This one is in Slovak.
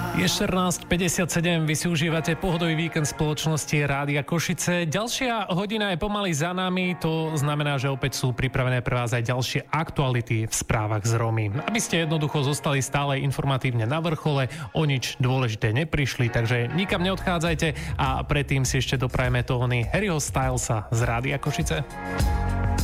Je 14.57, vy si užívate pohodový víkend spoločnosti Rádia Košice. Ďalšia hodina je pomaly za nami, to znamená, že opäť sú pripravené pre vás aj ďalšie aktuality v správach z Romy. Aby ste jednoducho zostali stále informatívne na vrchole, o nič dôležité neprišli, takže nikam neodchádzajte a predtým si ešte doprajeme tóny Harryho Stylesa z Rádia Košice.